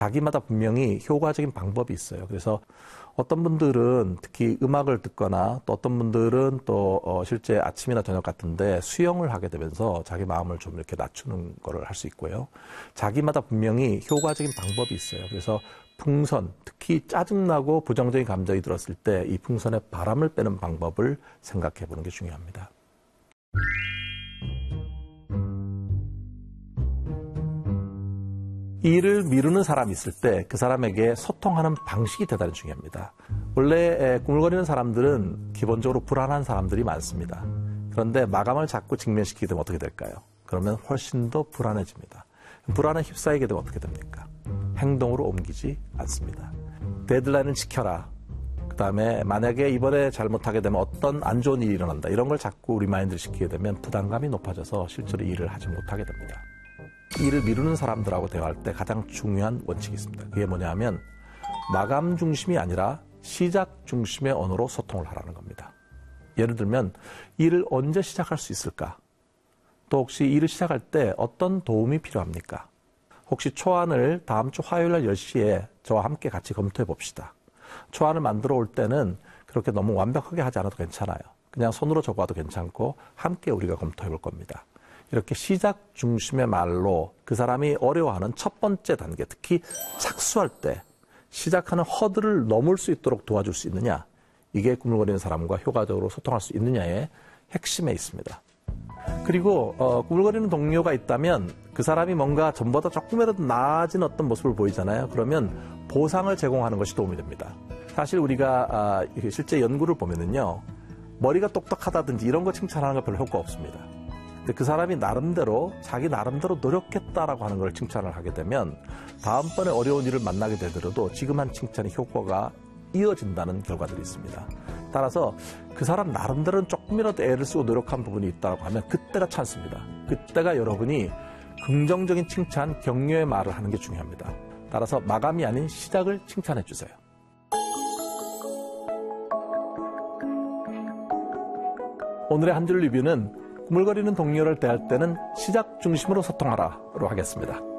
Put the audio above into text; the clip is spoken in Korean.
자기마다 분명히 효과적인 방법이 있어요. 그래서 어떤 분들은 특히 음악을 듣거나 또 어떤 분들은 또 실제 아침이나 저녁 같은데 수영을 하게 되면서 자기 마음을 좀 이렇게 낮추는 거를 할 수 있고요. 자기마다 분명히 효과적인 방법이 있어요. 그래서 풍선, 특히 짜증나고 부정적인 감정이 들었을 때 이 풍선에 바람을 빼는 방법을 생각해 보는 게 중요합니다. 일을 미루는 사람이 있을 때 그 사람에게 소통하는 방식이 대단히 중요합니다. 원래 꾸물거리는 사람들은 기본적으로 불안한 사람들이 많습니다. 그런데 마감을 자꾸 직면시키게 되면 어떻게 될까요? 그러면 훨씬 더 불안해집니다. 불안에 휩싸이게 되면 어떻게 됩니까? 행동으로 옮기지 않습니다. 데드라인을 지켜라. 그 다음에 만약에 이번에 잘못하게 되면 어떤 안 좋은 일이 일어난다. 이런 걸 자꾸 리마인드를 시키게 되면 부담감이 높아져서 실제로 일을 하지 못하게 됩니다. 일을 미루는 사람들하고 대화할 때 가장 중요한 원칙이 있습니다. 그게 뭐냐 하면 마감 중심이 아니라 시작 중심의 언어로 소통을 하라는 겁니다. 예를 들면 일을 언제 시작할 수 있을까? 또 혹시 일을 시작할 때 어떤 도움이 필요합니까? 혹시 초안을 다음 주 화요일 날 10시에 저와 함께 같이 검토해 봅시다. 초안을 만들어 올 때는 그렇게 너무 완벽하게 하지 않아도 괜찮아요. 그냥 손으로 적어도 괜찮고 함께 우리가 검토해 볼 겁니다. 이렇게 시작 중심의 말로 그 사람이 어려워하는 첫 번째 단계, 특히 착수할 때 시작하는 허들을 넘을 수 있도록 도와줄 수 있느냐, 이게 꾸물거리는 사람과 효과적으로 소통할 수 있느냐의 핵심에 있습니다. 그리고 꾸물거리는 동료가 있다면 그 사람이 뭔가 전보다 조금이라도 나아진 어떤 모습을 보이잖아요. 그러면 보상을 제공하는 것이 도움이 됩니다. 사실 우리가 실제 연구를 보면은요, 머리가 똑똑하다든지 이런 거 칭찬하는 거 별로 효과 없습니다. 근데 그 사람이 나름대로 자기 나름대로 노력했다라고 하는 걸 칭찬을 하게 되면 다음번에 어려운 일을 만나게 되더라도 지금 한 칭찬의 효과가 이어진다는 결과들이 있습니다. 따라서 그 사람 나름대로는 조금이라도 애를 쓰고 노력한 부분이 있다고 하면 그때가 찬스입니다. 그때가 여러분이 긍정적인 칭찬, 격려의 말을 하는 게 중요합니다. 따라서 마감이 아닌 시작을 칭찬해 주세요. 오늘의 한 줄 리뷰는 꾸물거리는 동료를 대할 때는 시작 중심으로 소통하라로 하겠습니다.